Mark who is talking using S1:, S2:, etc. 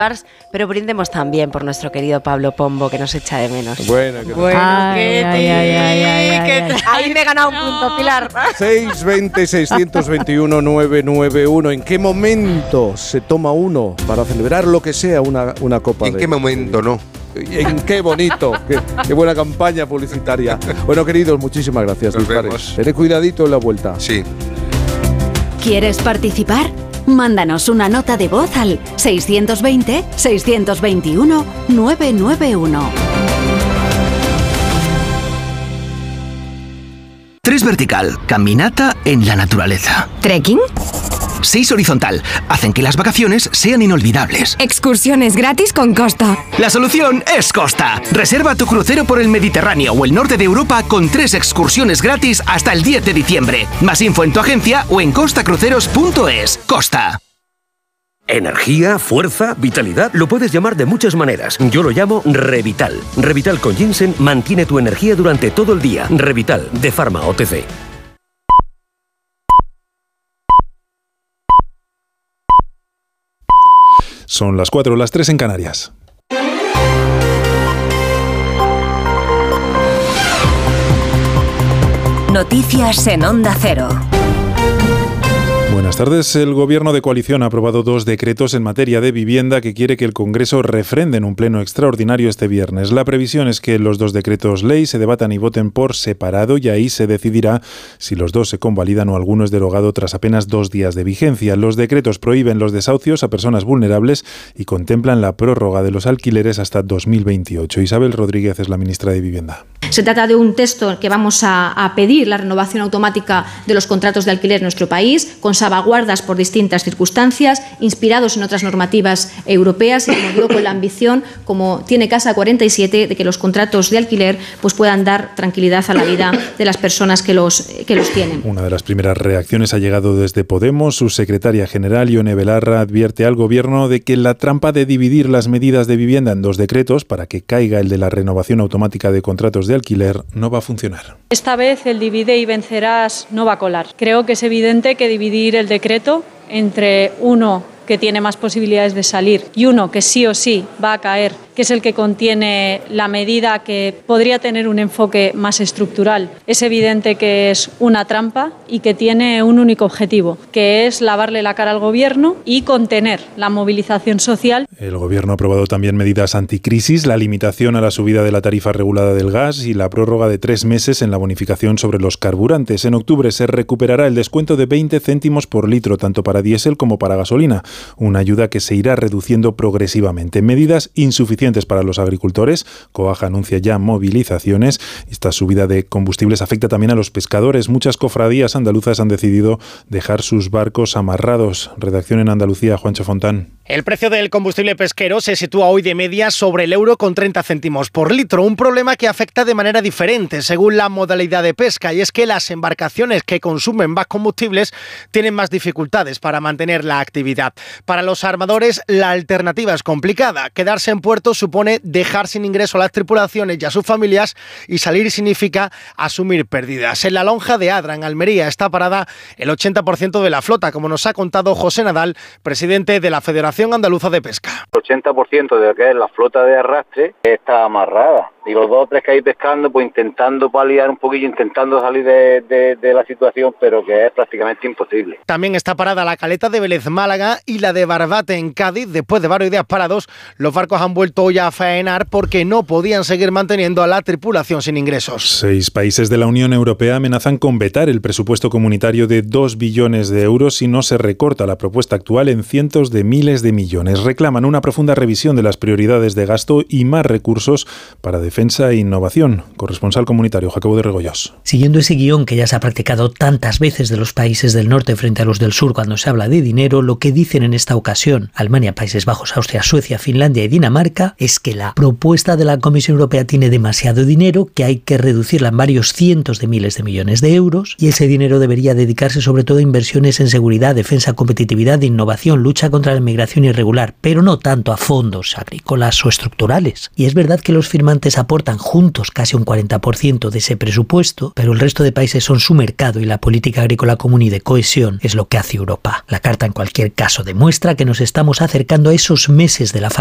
S1: pero brindemos también por nuestro querido Pablo Pombo, que nos echa de menos.
S2: Bueno,
S1: ahí me he ganado un punto, Pilar.
S2: 620-621-991. ¿En qué momento se toma uno para celebrar lo que sea una copa?
S3: ¿En qué momento no?
S2: ¿En qué bonito? Qué buena campaña publicitaria. Bueno, queridos, muchísimas gracias.
S3: Nos vemos.
S2: Tened cuidadito en la vuelta.
S3: Sí.
S4: ¿Quieres participar? Mándanos una nota de voz al 620-621-991.
S5: 3 vertical, caminata en la naturaleza.
S4: ¿Trekking?
S5: 6 horizontal, hacen que las vacaciones sean inolvidables.
S4: Excursiones gratis con Costa.
S5: La solución es Costa. Reserva tu crucero por el Mediterráneo o el norte de Europa con 3 excursiones gratis hasta el 10 de diciembre. Más info en tu agencia o en costacruceros.es. Costa.
S6: Energía, fuerza, vitalidad, lo puedes llamar de muchas maneras. Yo lo llamo Revital. Revital con ginseng mantiene tu energía durante todo el día. Revital, de Pharma OTC.
S7: Son las 4, las 3 en Canarias.
S8: Noticias en Onda Cero.
S7: Buenas tardes. El Gobierno de coalición ha aprobado 2 decretos en materia de vivienda que quiere que el Congreso refrende en un pleno extraordinario este viernes. La previsión es que los 2 decretos ley se debatan y voten por separado y ahí se decidirá si los 2 se convalidan o alguno es derogado tras apenas 2 días de vigencia. Los decretos prohíben los desahucios a personas vulnerables y contemplan la prórroga de los alquileres hasta 2028. Isabel Rodríguez es la ministra de Vivienda.
S9: Se trata de un texto que vamos a pedir la renovación automática de los contratos de alquiler en nuestro país, con salvaguardas por distintas circunstancias, inspirados en otras normativas europeas y, como digo, con la ambición, como tiene Casa 47, de que los contratos de alquiler pues puedan dar tranquilidad a la vida de las personas que los tienen.
S7: Una de las primeras reacciones ha llegado desde Podemos. Su secretaria general, Ione Belarra, advierte al Gobierno de que la trampa de dividir las medidas de vivienda en 2 decretos para que caiga el de la renovación automática de contratos de alquiler no va a funcionar.
S10: Esta vez el divide y vencerás no va a colar. Creo que es evidente que dividir el decreto entre uno que tiene más posibilidades de salir y uno que sí o sí va a caer, que es el que contiene la medida que podría tener un enfoque más estructural. Es evidente que es una trampa y que tiene un único objetivo, que es lavarle la cara al Gobierno y contener la movilización social.
S7: El Gobierno ha aprobado también medidas anticrisis, la limitación a la subida de la tarifa regulada del gas y la prórroga de 3 meses en la bonificación sobre los carburantes. En octubre se recuperará el descuento de 20 céntimos por litro, tanto para diésel como para gasolina. Una ayuda que se irá reduciendo progresivamente. Medidas insuficientes para los agricultores. Coaja anuncia ya movilizaciones. Esta subida de combustibles afecta también a los pescadores. Muchas cofradías andaluzas han decidido dejar sus barcos amarrados. Redacción en Andalucía, Juancho Fontán.
S11: El precio del combustible pesquero se sitúa hoy de media sobre el euro con 30 céntimos por litro, un problema que afecta de manera diferente según la modalidad de pesca, y es que las embarcaciones que consumen más combustibles tienen más dificultades para mantener la actividad. Para los armadores la alternativa es complicada. Quedarse en puerto supone dejar sin ingreso a las tripulaciones y a sus familias, y salir significa asumir pérdidas. En la lonja de Adra, en Almería, está parada el 80% de la flota, como nos ha contado José Nadal, presidente de la Federación Andaluza de Pesca.
S12: El 80% de lo que es la flota de arrastre está amarrada. Y los 2 o 3 que hay pescando, pues intentando paliar un poquillo, intentando salir de la situación, pero que es prácticamente imposible.
S11: También está parada la caleta de Vélez Málaga y la de Barbate en Cádiz. Después de varios días parados, los barcos han vuelto hoy a faenar porque no podían seguir manteniendo a la tripulación sin ingresos.
S7: 6 países de la Unión Europea amenazan con vetar el presupuesto comunitario de 2 billones de euros si no se recorta la propuesta actual en cientos de miles de millones. Reclaman una profunda revisión de las prioridades de gasto y más recursos para defensa e innovación. Corresponsal comunitario Jacobo de Regoyos.
S13: Siguiendo ese guión que ya se ha practicado tantas veces de los países del norte frente a los del sur cuando se habla de dinero, lo que dicen en esta ocasión Alemania, Países Bajos, Austria, Suecia, Finlandia y Dinamarca es que la propuesta de la Comisión Europea tiene demasiado dinero, que hay que reducirla en varios cientos de miles de millones de euros, y ese dinero debería dedicarse sobre todo a inversiones en seguridad, defensa, competitividad, innovación, lucha contra la inmigración irregular, pero no tanto a fondos agrícolas o estructurales. Y es verdad que los firmantes aportan juntos casi un 40% de ese presupuesto, pero el resto de países son su mercado y la política agrícola común y de cohesión es lo que hace Europa. Europa. La carta en cualquier caso demuestra que nos estamos acercando a esos meses de la